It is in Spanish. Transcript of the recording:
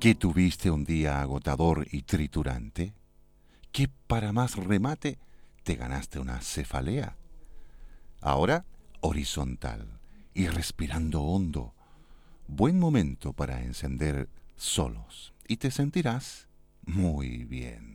¿Que tuviste un día agotador y triturante? ¿Que para más remate te ganaste una cefalea? Ahora, horizontal y respirando hondo. Buen momento para encender solos y te sentirás muy bien.